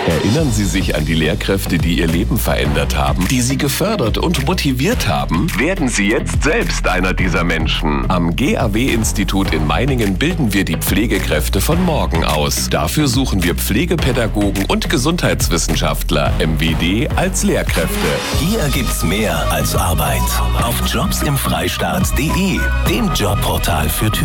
Erinnern Sie sich an die Lehrkräfte, die Ihr Leben verändert haben, die Sie gefördert und motiviert haben? Werden Sie jetzt selbst einer dieser Menschen. Am GAW-Institut in Meiningen bilden wir die Pflegekräfte von morgen aus. Dafür suchen wir Pflegepädagogen und Gesundheitswissenschaftler, MWD, als Lehrkräfte. Hier gibt's mehr als Arbeit. Auf jobsimfreistaat.de, dem Jobportal für